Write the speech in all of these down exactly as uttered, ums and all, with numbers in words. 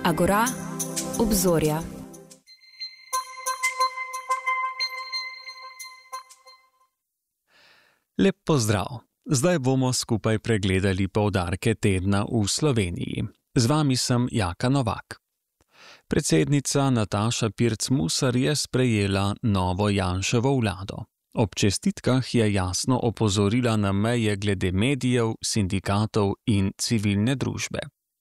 Agora, obzorja. Lep pozdrav! Zdaj bomo skupaj pregledali poudarke tedna v Sloveniji. Z vami sem Jaka Novak. Predsednica Nataša Pirc Musar je sprejela novo Janševo vlado. Ob čestitkah je jasno opozorila na meje glede medijev, sindikatov in civilne družbe.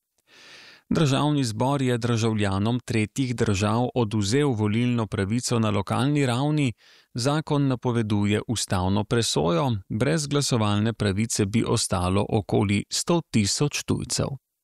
Državni zbor je državljanom tretjih držav odvzel volilno pravico na lokalni ravni, zakon napoveduje ustavno presojo, brez glasovalne pravice bi ostalo okoli sto tisoč tujcev.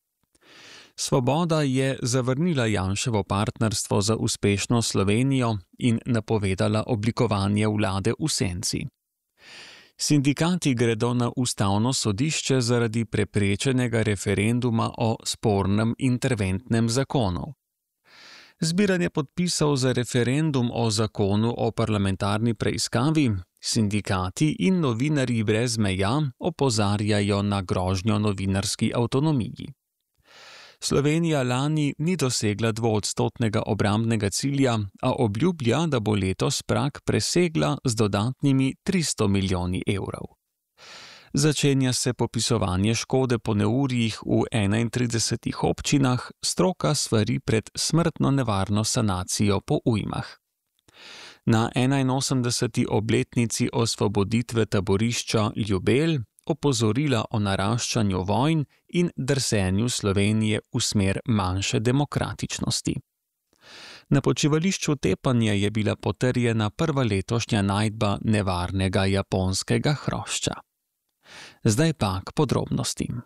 Svoboda je zavrnila Janševo partnerstvo za uspešno Slovenijo in napovedala oblikovanje vlade v senci. Sindikati gredo na ustavno sodišče zaradi preprečenega referenduma o spornem interventnem zakonu. Zbiranje podpisov za referendum o zakonu o parlamentarni preiskavi, sindikati in novinarji brez meja opozarjajo na grožnjo novinarski avtonomiji. Slovenija lani ni dosegla dvoodstotnega obrambnega cilja, a obljublja, da bo letos prag presegla z dodatnimi tristo milijoni evrov. Začenja se popisovanje škode po neurjih v enaintridesetih občinah, stroka svari pred smrtno nevarno sanacijo po ujmah. Na enainosemdeseti obletnici osvoboditve taborišča Ljubelj opozorila o naraščanju vojn in drsenju Slovenije v smer manjše demokratičnosti. Na počivališču Tepanje je bila potrjena prva letošnja najdba nevarnega japonskega hrošča. Zdaj pa k podrobnostim.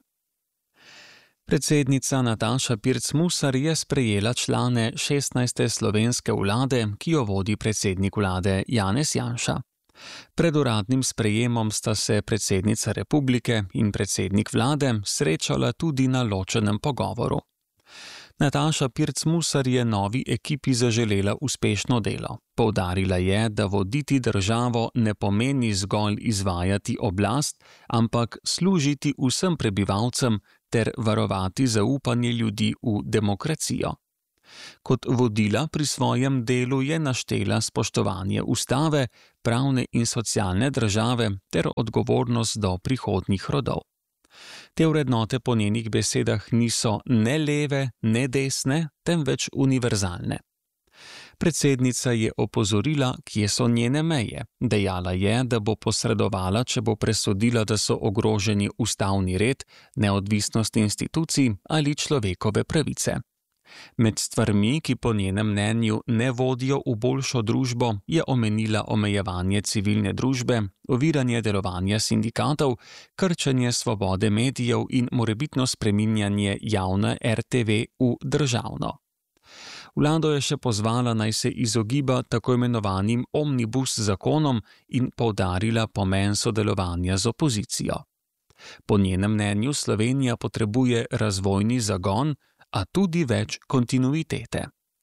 Predsednica Nataša Pirc Musar je sprejela člane šestnajste slovenske vlade, ki jo vodi predsednik vlade Janez Janša. Pred uradnim sprejemom sta se predsednica republike in predsednik vlade srečala tudi na ločenem pogovoru. Nataša Pirc Musar je novi ekipi zaželela uspešno delo. Poudarila je, da voditi državo ne pomeni zgolj izvajati oblast, ampak služiti vsem prebivalcem ter varovati zaupanje ljudi v demokracijo. Kot vodila pri svojem delu je naštela spoštovanje ustave, pravne in socialne države ter odgovornost do prihodnjih rodov. Te vrednote po njenih besedah niso ne leve, ne desne, temveč univerzalne. Predsednica je opozorila, kje so njene meje. Dejala je, da bo posredovala, če bo presodila, da so ogroženi ustavni red, neodvisnost institucij ali človekove pravice. Med stvarmi, ki po njenem mnenju ne vodijo v boljšo družbo, je omenila omejevanje civilne družbe, oviranje delovanja sindikatov, krčenje svobode medijev in morebitno spreminjanje javne er te ve v državno. Vlado je še pozvala, naj se izogiba tako imenovanim omnibus zakonom in poudarila pomen sodelovanja z opozicijo. Po njenem mnenju Slovenija potrebuje razvojni zagon, a tudi več kontinuitete.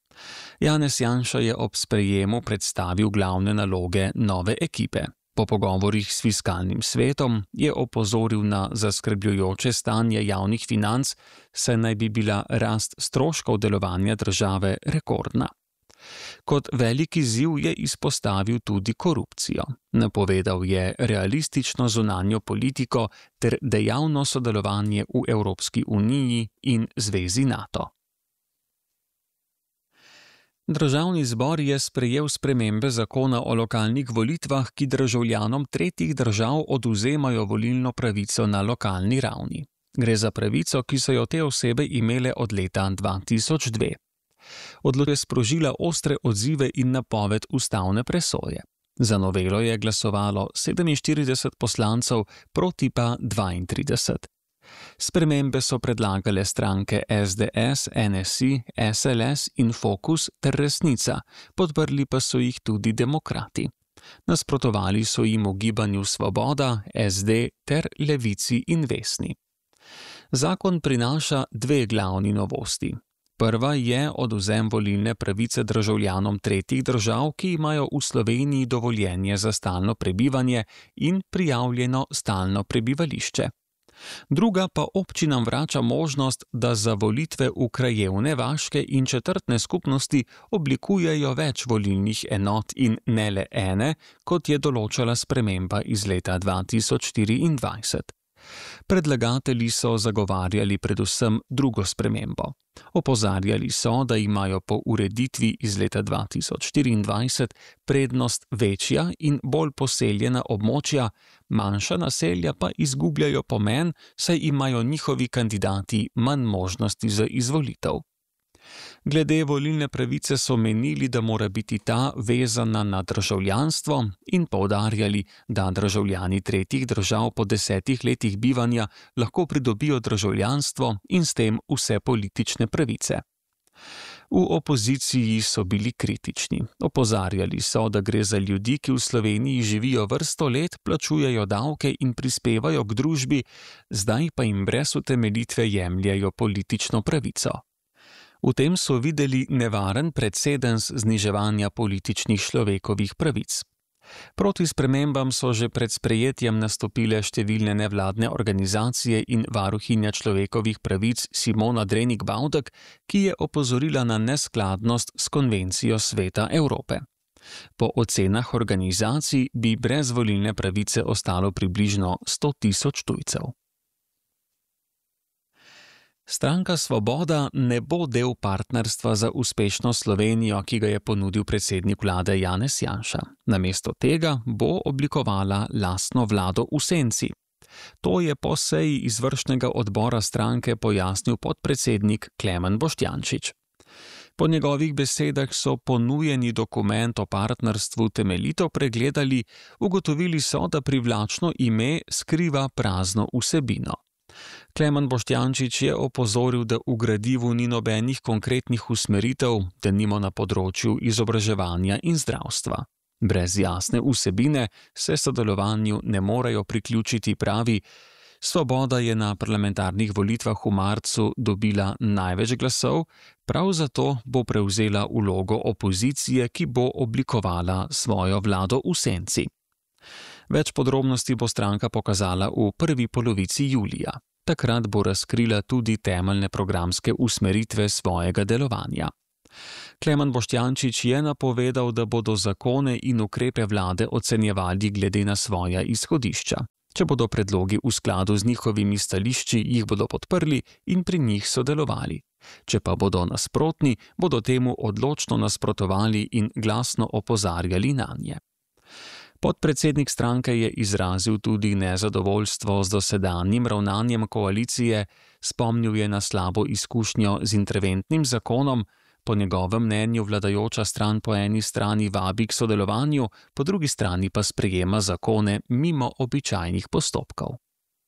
Janez Janša je ob sprejemu predstavil glavne naloge nove ekipe. Po pogovorih s fiskalnim svetom je opozoril na zaskrbljujoče stanje javnih financ, saj naj bi bila rast stroškov delovanja države rekordna. Kot veliki izziv je izpostavil tudi korupcijo. Napovedal je realistično zunanjo politiko ter dejavno sodelovanje v Evropski uniji in zvezi NATO. Državni zbor je sprejel spremembe zakona o lokalnih volitvah, ki državljanom tretjih držav odvzemajo volilno pravico na lokalni ravni. Gre za pravico, ki so jo te osebe imele od leta dva tisoč dve. Odločitev je sprožila ostre odzive in napoved ustavne presoje. Za novelo je glasovalo sedeminštirideset poslancev, proti pa dvaintrideset. Spremembe so predlagale stranke es de es, en es i, es el es in Fokus ter Resnica, podprli pa so jih tudi demokrati. Nasprotovali so jim v gibanju Svoboda, es de ter Levici in Vesni. Zakon prinaša dve glavni novosti. Prva je odvzem volilne pravice državljanom tretjih držav, ki imajo v Sloveniji dovoljenje za stalno prebivanje in prijavljeno stalno prebivališče. Druga pa občinam vrača možnost, da za volitve v krajevne, vaške in četrtne skupnosti oblikujejo več volilnih enot in ne le ene, kot je določala sprememba iz leta dva tisoč štiriindvajset. Predlagatelji so zagovarjali predvsem drugo spremembo. Opozarjali so, da imajo po ureditvi iz leta dva tisoč štiriindvajset prednost večja in bolj poseljena območja, manjša naselja pa izgubljajo pomen, saj imajo njihovi kandidati manj možnosti za izvolitev. Glede volilne pravice so menili, da mora biti ta vezana na državljanstvo in poudarjali, da državljani tretjih držav po desetih letih bivanja lahko pridobijo državljanstvo in s tem vse politične pravice. V opoziciji so bili kritični. Opozarjali so, da gre za ljudi, ki v Sloveniji živijo vrsto let, plačujejo davke in prispevajo k družbi, zdaj pa jim brez utemeljitve jemljejo politično pravico. V tem so videli nevaren precedens zniževanja političnih človekovih pravic. Proti spremembam so že pred sprejetjem nastopile številne nevladne organizacije in varuhinja človekovih pravic Simona Drenik-Bavdek, ki je opozorila na neskladnost s konvencijo Sveta Evrope. Po ocenah organizacij bi brez volilne pravice ostalo približno sto tisoč tujcev. Stranka Svoboda ne bo del partnerstva za uspešno Slovenijo, ki ga je ponudil predsednik vlade Janez Janša. Namesto tega bo oblikovala lastno vlado v senci. To je po seji izvršnega odbora stranke pojasnil podpredsednik Klemen Boštjančič. Po njegovih besedah so ponujeni dokument o partnerstvu temeljito pregledali, ugotovili so, da privlačno ime skriva prazno vsebino. Klemen Boštjančič je opozoril, da v gradivu ni nobenih konkretnih usmeritev, denimo na področju izobraževanja in zdravstva. Brez jasne vsebine se sodelovanju ne morejo priključiti, pravi. Svoboda je na parlamentarnih volitvah v marcu dobila največ glasov, prav zato bo prevzela vlogo opozicije, ki bo oblikovala svojo vlado v senci. Več podrobnosti bo stranka pokazala v prvi polovici julija. Takrat bo razkrila tudi temeljne programske usmeritve svojega delovanja. Klemen Boštjančič je napovedal, da bodo zakone in ukrepe vlade ocenjevali glede na svoja izhodišča. Če bodo predlogi v skladu z njihovimi stališči, jih bodo podprli in pri njih sodelovali. Če pa bodo nasprotni, bodo temu odločno nasprotovali in glasno opozarjali nanje. Podpredsednik stranke je izrazil tudi nezadovoljstvo z dosedanjim ravnanjem koalicije, spomnil je na slabo izkušnjo z interventnim zakonom, po njegovem mnenju vladajoča stran po eni strani vabi k sodelovanju, po drugi strani pa sprejema zakone mimo običajnih postopkov.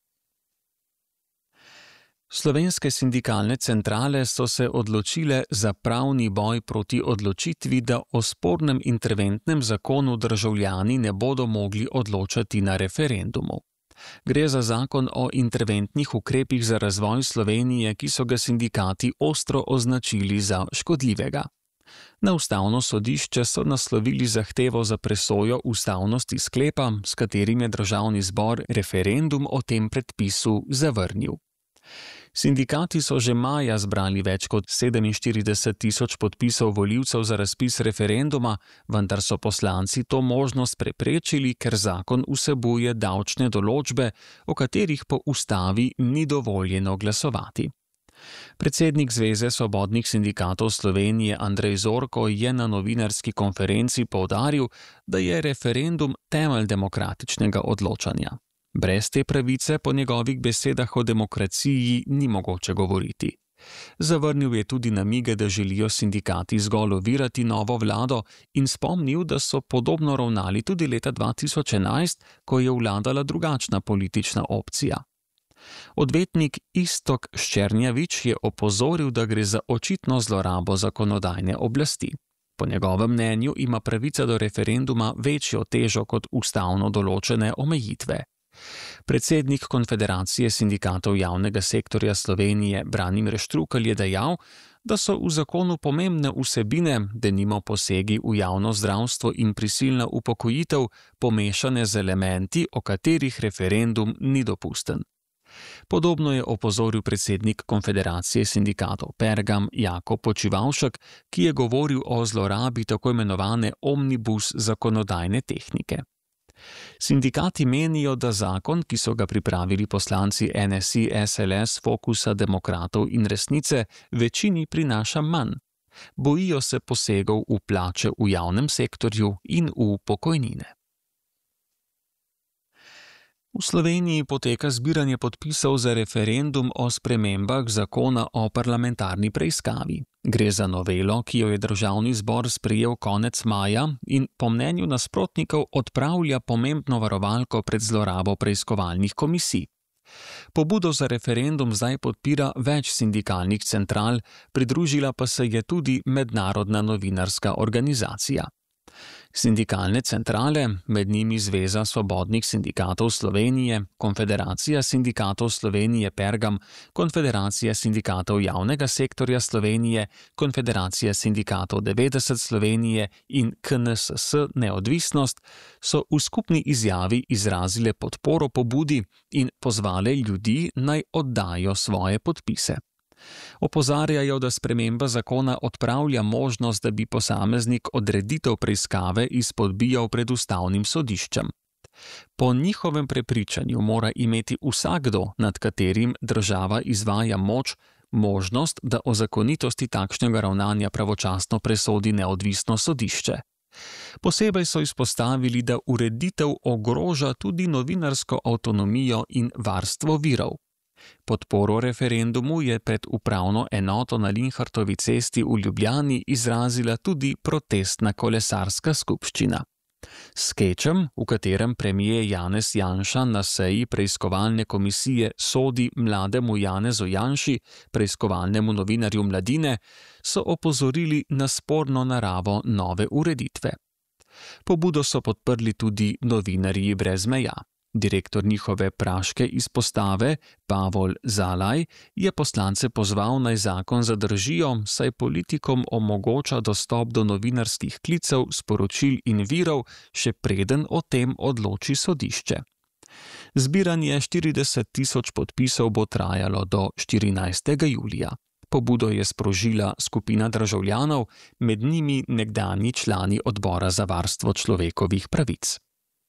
Slovenske sindikalne centrale so se odločile za pravni boj proti odločitvi, da o spornem interventnem zakonu državljani ne bodo mogli odločati na referendumu. Gre za zakon o interventnih ukrepih za razvoj Slovenije, ki so ga sindikati ostro označili za škodljivega. Na ustavno sodišče so naslovili zahtevo za presojo ustavnosti sklepa, s katerim je državni zbor referendum o tem predpisu zavrnil. Sindikati so že maja zbrali več kot sedeminštirideset tisoč podpisov volivcev za razpis referenduma, vendar so poslanci to možnost preprečili, ker zakon vsebuje davčne določbe, o katerih po ustavi ni dovoljeno glasovati. Predsednik Zveze svobodnih sindikatov Slovenije Andrej Zorko je na novinarski konferenci poudaril, da je referendum temelj demokratičnega odločanja. Brez te pravice po njegovih besedah o demokraciji ni mogoče govoriti. Zavrnil je tudi namige, da želijo sindikati zgolj ovirati novo vlado in spomnil, da so podobno ravnali tudi leta dva tisoč enajst, ko je vladala drugačna politična opcija. Odvetnik Iztok Ščernjavič je opozoril, da gre za očitno zlorabo zakonodajne oblasti. Po njegovem mnenju ima pravica do referenduma večjo težo kot ustavno določene omejitve. Predsednik Konfederacije sindikatov javnega sektorja Slovenije Branimir Štrukelj je dejal, da so v zakonu pomembne vsebine, denimo posegi v javno zdravstvo in prisilna upokojitev, pomešane z elementi, o katerih referendum ni dopusten. Podobno je opozoril predsednik Konfederacije sindikatov Pergam Jakob Počivavšek, ki je govoril o zlorabi tako imenovane omnibus zakonodajne tehnike. Sindikati menijo, da zakon, ki so ga pripravili poslanci N S I, S L S, Fokusa, Demokratov in Resnice, večini prinaša manj. Bojijo se posegov v plače v javnem sektorju in v pokojnine. V Sloveniji poteka zbiranje podpisov za referendum o spremembah zakona o parlamentarni preiskavi. Gre za novelo, ki jo je državni zbor sprejel konec maja in po mnenju nasprotnikov odpravlja pomembno varovalko pred zlorabo preiskovalnih komisij. Pobudo za referendum zdaj podpira več sindikalnih central, pridružila pa se je tudi Mednarodna novinarska organizacija. Sindikalne centrale, med njimi Zveza svobodnih sindikatov Slovenije, Konfederacija sindikatov Slovenije Pergam, Konfederacija sindikatov javnega sektorja Slovenije, Konfederacija sindikatov devetdeset Slovenije in K N S S Neodvisnost, so v skupni izjavi izrazile podporo pobudi in pozvale ljudi, naj oddajo svoje podpise. Opozarjajo, da sprememba zakona odpravlja možnost, da bi posameznik odreditev preiskave izpodbijal pred ustavnim sodiščem. Po njihovem prepričanju mora imeti vsakdo, nad katerim država izvaja moč, možnost, da o zakonitosti takšnega ravnanja pravočasno presodi neodvisno sodišče. Posebej so izpostavili, da ureditev ogroža tudi novinarsko avtonomijo in varstvo virov. Podporo referendumu je pred upravno enoto na Linhartovi cesti v Ljubljani izrazila tudi protestna kolesarska skupščina. S skečem, v katerem premier Janez Janša na seji preiskovalne komisije sodi mlademu Janezu Janši, preiskovalnemu novinarju Mladine, so opozorili na sporno naravo nove ureditve. Pobudo so podprli tudi Novinarji brez meja. Direktor njihove praške izpostave, Pavol Zalaj, je poslance pozval, naj zakon zadržijo, saj politikom omogoča dostop do novinarskih klicev, sporočil in virov, še preden o tem odloči sodišče. Zbiranje štirideset tisoč podpisov bo trajalo do štirinajstega julija. Pobudo je sprožila skupina državljanov, med njimi nekdanji člani Odbora za varstvo človekovih pravic.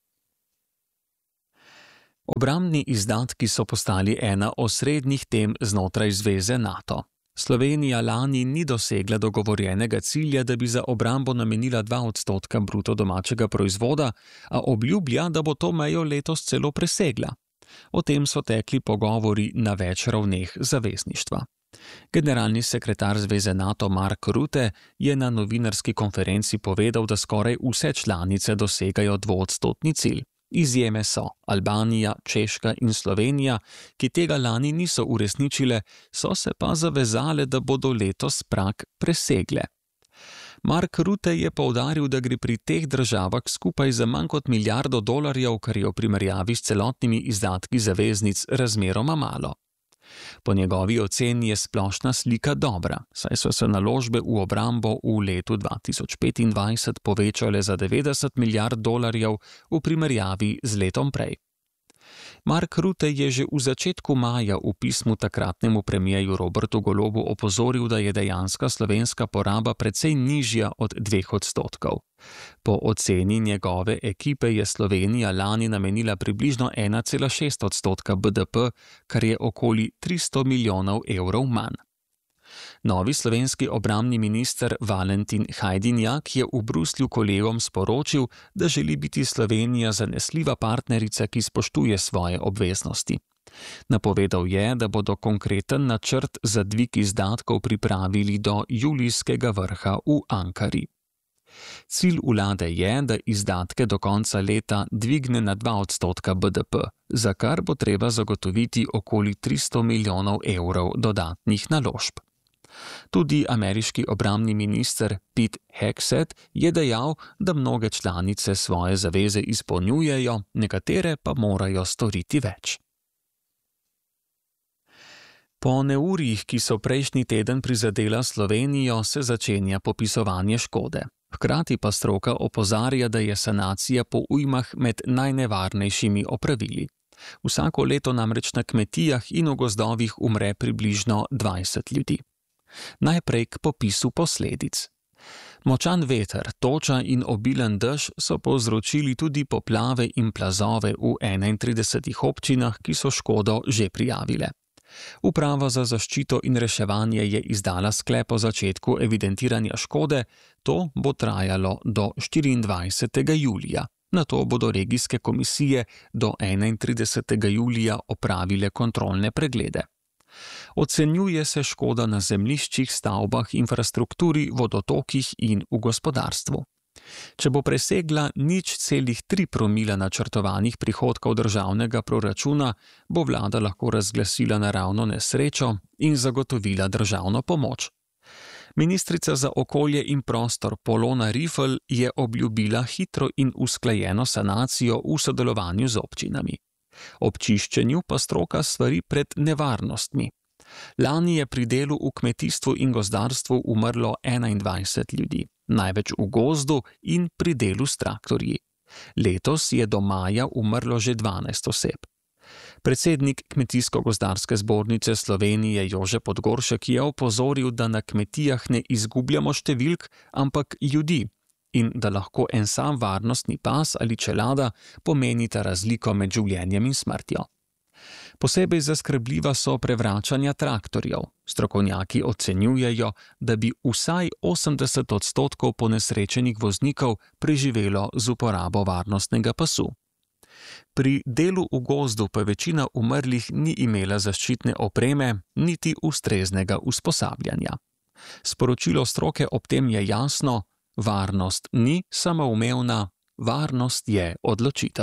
Obrambni izdatki so postali ena osrednjih tem znotraj zveze NATO. Slovenija lani ni dosegla dogovorjenega cilja, da bi za obrambo namenila dva odstotka bruto domačega proizvoda, a obljublja, da bo to mejo letos celo presegla. O tem so tekli pogovori na več ravneh zavezništva. Generalni sekretar zveze NATO Mark Rutte je na novinarski konferenci povedal, da skoraj vse članice dosegajo dvoodstotni cilj. Izjeme so Albanija, Češka in Slovenija, ki tega lani niso uresničile, so se pa zavezale, da bodo letos prag presegle. Mark Rutte je poudaril, da gre pri teh državah skupaj za manj kot milijardo dolarjev, kar je v primerjavi s celotnimi izdatki zaveznic razmeroma malo. Po njegovi oceni je splošna slika dobra, saj so se naložbe v obrambo v letu dva tisoč petindvajset povečale za devetdeset milijard dolarjev v primerjavi z letom prej. Mark Rutte je že v začetku maja v pismu takratnemu premierju Robertu Golobu opozoril, da je dejanska slovenska poraba precej nižja od dveh odstotkov. Po oceni njegove ekipe je Slovenija lani namenila približno ena cela šest odstotka B D P, kar je okoli tristo milijonov evrov manj. Novi slovenski obrambni minister Valentin Hajdinjak je v Bruslju kolegom sporočil, da želi biti Slovenija zanesljiva partnerica, ki spoštuje svoje obveznosti. Napovedal je, da bodo konkreten načrt za dvig izdatkov pripravili do julijskega vrha v Ankari. Cilj vlade je, da izdatke do konca leta dvigne na dva odstotka B D P, za kar bo treba zagotoviti okoli tristo milijonov evrov dodatnih naložb. Tudi ameriški obrambni minister Pete Hegseth je dejal, da mnoge članice svoje zaveze izpolnjujejo, nekatere pa morajo storiti več. Po neurjih, ki so prejšnji teden prizadela Slovenijo, se začenja popisovanje škode. Hkrati pa stroka opozarja, da je sanacija po ujmah med najnevarnejšimi opravili. Vsako leto namreč na kmetijah in v gozdovih umre približno dvajset ljudi. Najprej k popisu posledic. Močan veter, toča in obilen dež so povzročili tudi poplave in plazove v enaintridesetih občinah, ki so škodo že prijavile. Uprava za zaščito in reševanje je izdala sklep o začetku evidentiranja škode, to bo trajalo do štiriindvajsetega julija. Nato bodo regijske komisije do enaintridesetega julija opravile kontrolne preglede. Ocenjuje se škoda na zemljiščih, stavbah, infrastrukturi, vodotokih in v gospodarstvu. Če bo presegla nič celih tri promila načrtovanih prihodkov državnega proračuna, bo vlada lahko razglasila naravno nesrečo in zagotovila državno pomoč. Ministrica za okolje in prostor Polona Rifl je obljubila hitro in usklajeno sanacijo v sodelovanju z občinami. Ob čiščenju pa stroka svari pred nevarnostmi. Lani je pri delu v kmetijstvu in gozdarstvu umrlo enaindvajset ljudi, največ v gozdu in pri delu s traktorji. Letos je do maja umrlo že dvanajst oseb. Predsednik Kmetijsko-gozdarske zbornice Slovenije Jože Podgoršek je opozoril, da na kmetijah ne izgubljamo številk, ampak ljudi in da lahko en sam varnostni pas ali čelada pomenita razliko med življenjem in smrtjo. Posebej zaskrbljiva so prevračanja traktorjev. Strokovnjaki ocenjujejo, da bi vsaj osemdeset odstotkov ponesrečenih voznikov preživelo z uporabo varnostnega pasu. Pri delu v gozdu pa večina umrlih ni imela zaščitne opreme niti ustreznega usposabljanja. Sporočilo stroke ob tem je jasno: varnost ni samoumevna, varnost je odločitev.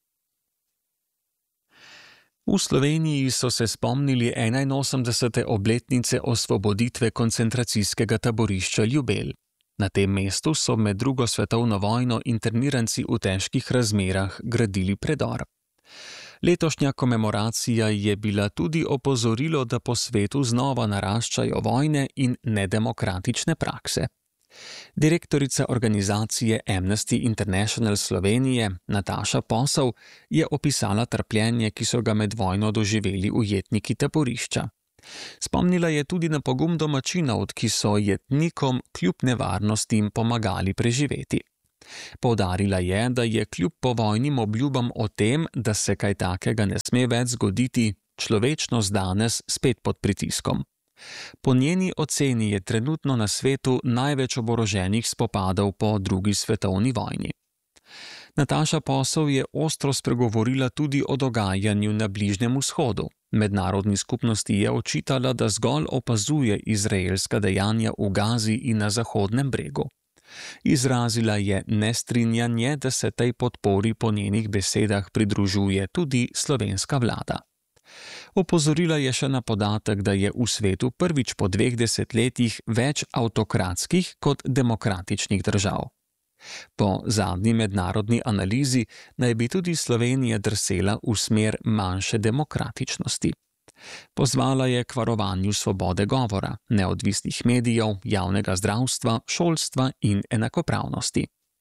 V Sloveniji so se spomnili enainosemdesete obletnice osvoboditve koncentracijskega taborišča Ljubelj. Na tem mestu so med drugo svetovno vojno interniranci v težkih razmerah gradili predor. Letošnja komemoracija je bila tudi opozorilo, da po svetu znova naraščajo vojne in nedemokratične prakse. Direktorica organizacije Amnesty International Slovenije, Nataša Posel, je opisala trpljenje, ki so ga med vojno doživeli ujetniki taborišča. Spomnila je tudi na pogum domačinov, ki so jetnikom kljub nevarnostim pomagali preživeti. Poudarila je, da je kljub povojnim obljubam o tem, da se kaj takega ne sme več zgoditi, človečnost danes spet pod pritiskom. Po njeni oceni je trenutno na svetu največ oboroženih spopadov po drugi svetovni vojni. Nataša Posel je ostro spregovorila tudi o dogajanju na Bližnjem vzhodu. Mednarodni skupnosti je očitala, da zgolj opazuje izraelska dejanja v Gazi in na Zahodnem bregu. Izrazila je nestrinjanje, da se tej podpori po njenih besedah pridružuje tudi slovenska vlada. Opozorila je še na podatek, da je v svetu prvič po dveh desetletjih več avtokratskih kot demokratičnih držav. Po zadnji mednarodni analizi naj bi tudi Slovenija drsela v smer manjše demokratičnosti. Pozvala je k varovanju svobode govora, neodvisnih medijev, javnega zdravstva, šolstva in enakopravnosti.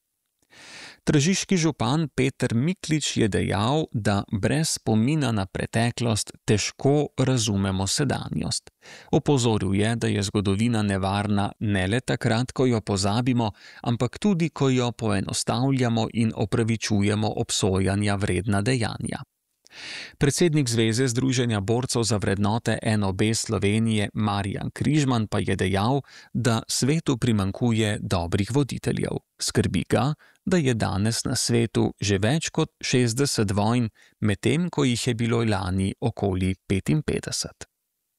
Tržiški župan Peter Miklič je dejal, da brez spomina na preteklost težko razumemo sedanjost. Opozoril je, da je zgodovina nevarna ne le takrat, ko jo pozabimo, ampak tudi, ko jo poenostavljamo in opravičujemo obsojanja vredna dejanja. Predsednik Zveze Združenja borcev za vrednote N O B Slovenije Marjan Križman pa je dejal, da svetu primanjkuje dobrih voditeljev. Skrbi ga, da je danes na svetu že več kot šestdeset vojn, medtem ko jih je bilo lani okoli petinpetdeset.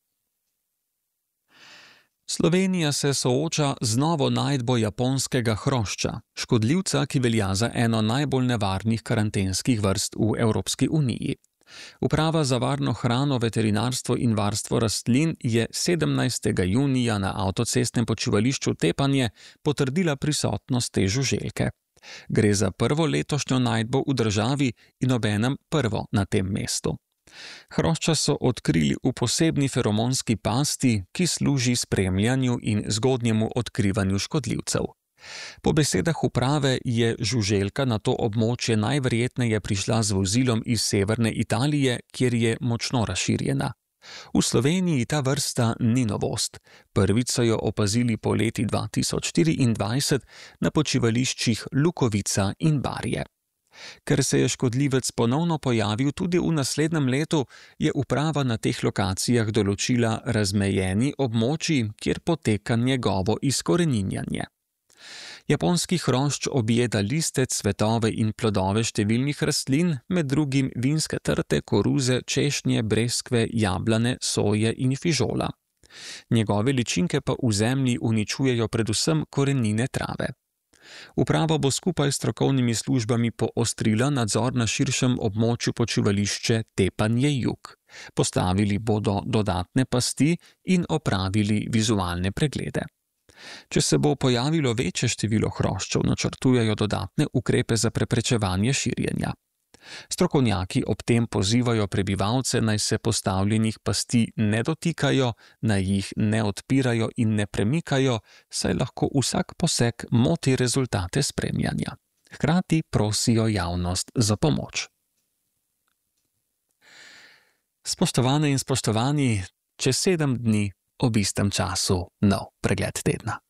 Slovenija se sooča z novo najdbo japonskega hrošča, škodljivca, ki velja za eno najbolj nevarnih karantenskih vrst v Evropski uniji. Uprava za varno hrano, veterinarstvo in varstvo rastlin je sedemnajstega junija na avtocestnem počivališču Tepanje potrdila prisotnost te žuželke. Gre za prvo letošnjo najdbo v državi in obenem prvo na tem mestu. Hrošča so odkrili v posebni feromonski pasti, ki služi spremljanju in zgodnjemu odkrivanju škodljivcev. Po besedah uprave je žuželka na to območje najverjetneje prišla z vozilom iz severne Italije, kjer je močno razširjena. V Sloveniji ta vrsta ni novost. Prvič so jo opazili poleti dva tisoč štiriindvajset na počivališčih Lukovica in Barje. Ker se je škodljivec ponovno pojavil tudi v naslednjem letu, je uprava na teh lokacijah določila razmejeni območji, kjer poteka njegovo izkoreninjanje. Japonski hrošč objeda liste, cvetove in plodove številnih rastlin, med drugim vinske trte, koruze, češnje, breskve, jablane, soje in fižola. Njegove ličinke pa v zemlji uničujejo predvsem korenine trave. Uprava bo skupaj s strokovnimi službami poostrila nadzor na širšem območju počivališče Tepanje jug. Postavili bodo dodatne pasti in opravili vizualne preglede. Če se bo pojavilo večje število hroščev, načrtujejo dodatne ukrepe za preprečevanje širjenja. Strokovnjaki ob tem pozivajo prebivalce, naj se postavljenih pasti ne dotikajo, naj jih ne odpirajo in ne premikajo, saj lahko vsak poseg moti rezultate spremljanja. Hkrati prosijo javnost za pomoč. Spoštovane in spoštovani, čez sedem dni ob istem času nov pregled tedna.